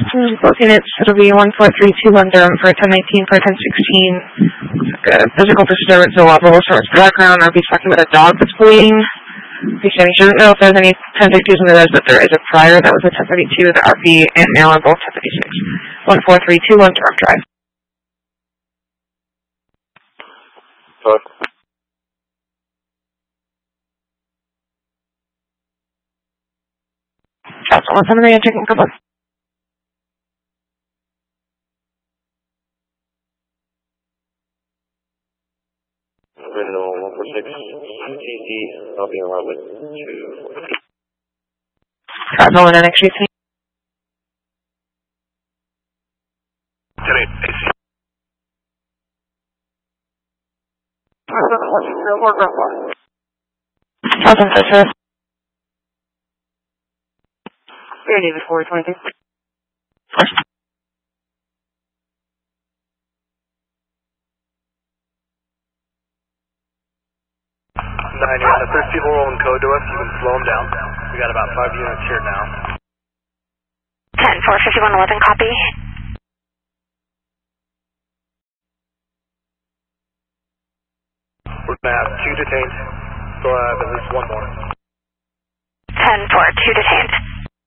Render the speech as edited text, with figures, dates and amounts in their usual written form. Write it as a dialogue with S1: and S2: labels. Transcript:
S1: Both units, it'll be 14321 Durham for 1019 for 1016. Physical disturbance, a lot of sorts of background. I'll be talking about a dog that's bleeding. She doesn't know if there's any 1032s in the res, but there is a prior. That was a 1032. The RP and male are both 1036. 14321 Durham Drive. That's all. Somebody checking for both.
S2: I'll be around with
S1: Travel in the next street. Awesome, sir. You're David 422.
S3: 9, if there's people rolling code to us, you can slow them down. We got about 5 units here now.
S4: 10-4-51-11, copy.
S3: We're going to have 2 detained, so at least 1 more.
S4: 10-4, 2 detained.